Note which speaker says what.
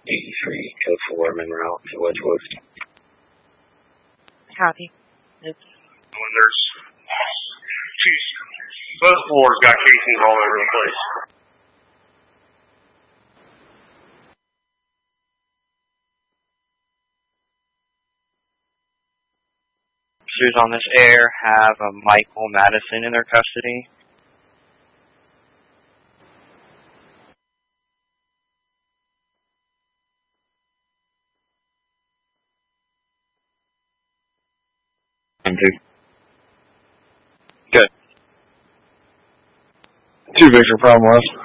Speaker 1: 83, code 4, Monroe to Wedgewood.
Speaker 2: Copy.
Speaker 3: When there's both floors got casings all over the place.
Speaker 4: Officers on this air have Michael Madison in their custody.
Speaker 5: Good. 2 Victor, problem was.